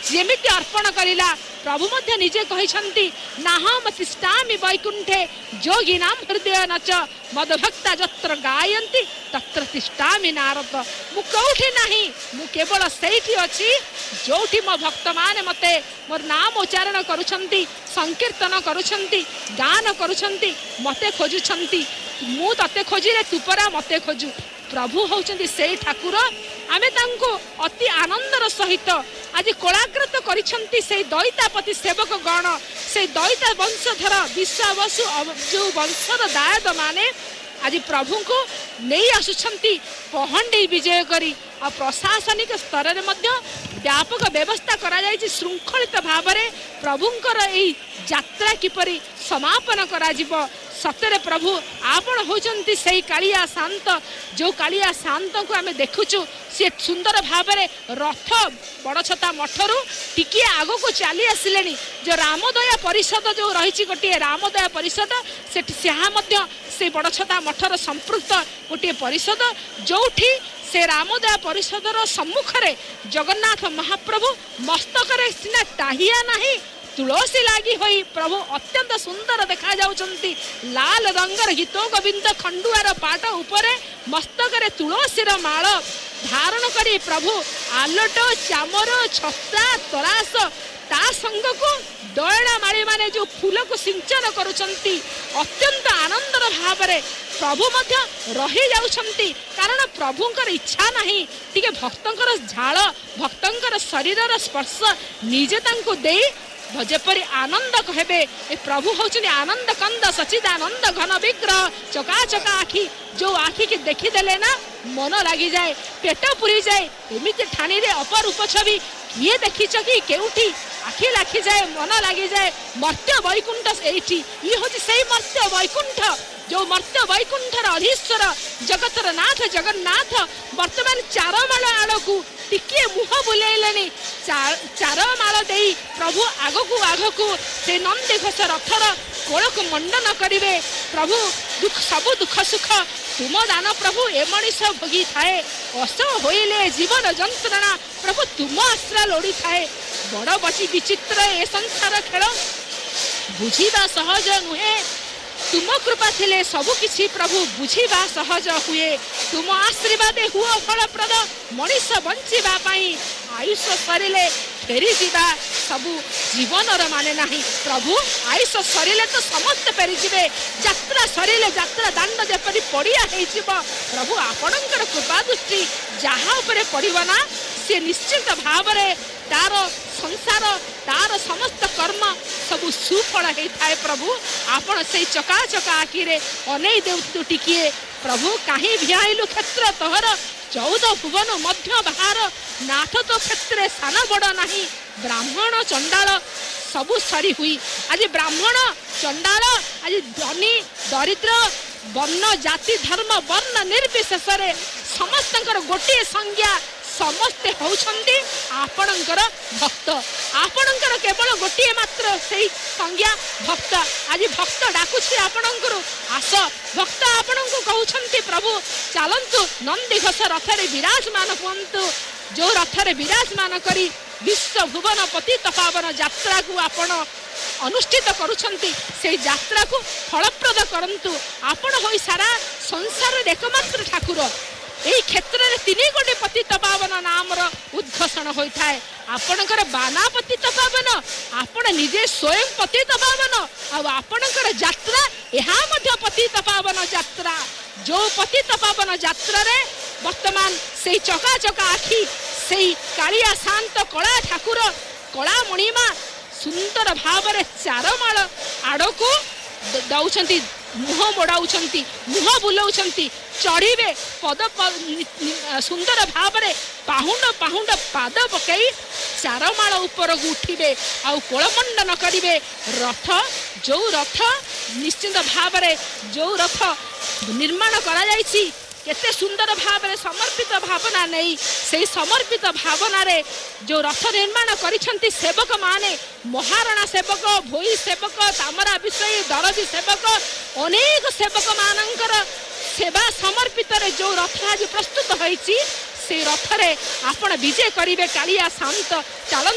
जेमिति अर्पण करिला प्रभु मध्य निजे कहते नाहम तिष्ठामि वैकुंठे जोगिनां हृदय नच मदभक्ता जत्र गायन्ति तत्र तिष्ठामि नारद। मु कौठी नहीं मु केवल सेठी अछि जोठी मो भक्त माने मते मोर नाम उच्चारण करुछंती संकीर्तन करुछंती गान करुछंती मते खोजुछंती मु तते खोजिले तू परा मते खोजु। प्रभु होउछंती से ठाकुर आमे तांको अति आनंदर सहित आज कोलाग्रत करिछंती से दैतापति सेवक गण से दैता वंशधर विश्वावसु जो वंशर दायद माने आज प्रभु को नहीं आसुछंती पहंडी विजय करी आ प्रशासनिक स्तर रे मध्य व्यापक व्यवस्था करा जायछि श्रृंखलित भाव में प्रभुंकर एई यात्रा किपरि समापन करा जिवो। सतरे प्रभु आपण होचंती से कालिया शांत जो कालिया शांत को आमे देखुचु से सुंदर भाव में रथ बड़छता मठरू टिके आगो को चली आसिलेनी जो रामदया परिषद जो रही गोटे रामदया परिषद से बड़छता मठर संपृक्त गोटे परिषद जोठी से रामदया परिषदर सम्मुख रे जगन्नाथ महाप्रभु मस्तक रे सिना टाहिया नहीं तुलसी लागी होई प्रभु अत्यंत सुंदर देखा जाउछंती लाल रंगर गीतो गोविंद खंडुआर पाट उपरे मस्तक रे तुलसीर माळ धारण करी प्रभु आलोट चामर छत्रा तरास ता संग को दयणा माली माने जो फूल को सिंचन करुछंती अत्यंत आनंदर भाव में प्रभु मध्य रही जाउछंती कारण प्रभुंकर इच्छा नहीं टिके भक्तंकर झाळ भक्तंकर शरीरर स्पर्श निजे तांको देई भजेपरी आनंद कहबे ए प्रभु होचनी आनंद कंद सचिदानंद घन विग्रह चका चका आखि जो आखि के देखी देले ना मन लगी जाए पेट पुरी जाए एमिति ठानी रे अपरूप छवि किए देखिछ कि केउठी आखि लाखी जाए मन लगी जाए मर्त्य वैकुंठ एठी ई होची सेही मर्त्य वैकुंठ जो मर्त्य वैकुंठर अधीश्वर जगतर नाथ जगन्नाथ वर्तमान चारमाल आड़कू टिके मुह बुलेलेनी चारमाल दे प्रभु आगकू आगकू से नंदी घोष रथर कोल को मंडन करिवे प्रभु दुख सबु दुख सुख तुम दान प्रभु ए मनीष भोगी थाए अस होइले जीवन जंत्रणा प्रभु तुम आश्रा लोड़ी थाए बड़ बची विचित्र ए संसार खेल बुझीबा सहज नुहे तुम कृपा थिले सबु किछि प्रभु बुझीबा सहज हुए तुम आशीर्वादे हुआ फलप्रद मनीष बंचिबा पाई आयुष सरिले फेरी जीवा सबु जीवनर माने नहीं प्रभु आयुष सरिले तो समस्त फेरी जीवे यात्रा सरिले यात्रा दांड जेपरि पड़िया हेजिबो प्रभु आपणकर कृपा दृष्टि जहा उपरे पड़िबो ना से निश्चित भाव रे तार संसार तार समस्त कर्म सबु सुफल होता है प्रभु आपण से चका चका आखि रे अनै देउ टिकिए प्रभु कहीं भियाइलु क्षेत्र तोहर 14 भुवन मध्य बाहर नाथ तो क्षेत्र सान बड़ नहीं ब्राह्मण चंडाल सबु सरी हुई आज ब्राह्मण चंडाल आज धनी दरिद्र वर्ण जाति धर्म वर्ण निर्विशेष समस्तंकर गोटे संज्ञा समस्ते होउछंती आपणंकर भक्त आपणंकर केवल गोटे मात्र सेही संज्ञा भक्त आज भक्त डाकुछि आपणंकर आस भक्त आपणंको कहउछंती प्रभु चलंतु नंदी घोष रथरे विराजमान हुअन्तु जो रथरे विराजमान करी विश्व भुवन पतित पावन यात्रा को आपण अनुष्ठित करुछंती से यात्रा को फलप्रद करंतु आपण होई सारा संसार एकमात्र ठाकुर एही क्षेत्र में 3 गोटे पतित पावन नामर उद्घोषण होता है आपणकर बाना पतित पावन आपण निजे स्वयं पतित पावन आपणकर यात्रा यहाँ मध्य पतित पावन यात्रा जो पतित पावन यात्रा रे वर्तमान से चका चका आखि से कालिया शांत कला ठाकुर कला मणिमा सुंदर भाव में चारमाल आड़को दौछंती मुह मोड़ाउछंती मुह बुलाउछंती चढ़ीबे पद सुंदर भाव में पाहुंड पाहुंड पाद पकई चारमाल ऊपर उठिबे आ कोलमंडन करिवे रथ जो रथ निश्चित भाव में जो रथ निर्माण करा जायछि केते सुंदर भाव में समर्पित भावना नहीं से समर्पित भावना रे जो रथ निर्माण करिछंती सेवक माने महाराणा सेवक भोई सेवक तामरा विषय दरजी सेवक अनेक सेवक मानकर सेवा समर्पित रे जो रथ आज प्रस्तुत होईछि से रथ रे आपण विजय करिवे कालिया शांत चलन